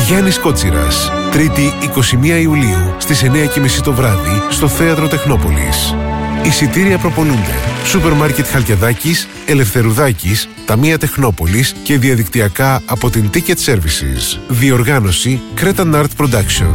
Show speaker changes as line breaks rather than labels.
Γιάννης Κότσιρας, Τρίτη 21 Ιουλίου στις 9:30 το βράδυ στο Θέατρο Τεχνόπολης. Εισιτήρια προπολούνται. Σούπερ Μάρκετ Χαλκιαδάκης, Ελευθερουδάκης, Ταμεία Τεχνόπολης και διαδικτυακά από την Ticket Services. Διοργάνωση Cretan Art Production.